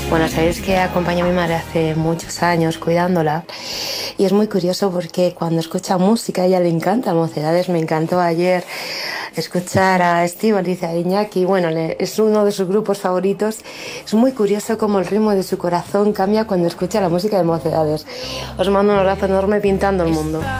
Bueno, sabéis que acompaño a mi madre hace muchos años cuidándola y es muy curioso porque cuando escucha música a ella le encanta Mocedades. Me encantó ayer escuchar a Estíbaliz, a Iñaki, bueno, es uno de sus grupos favoritos. Es muy curioso cómo el ritmo de su corazón cambia cuando escucha la música de Mocedades. Os mando un abrazo enorme pintando el mundo.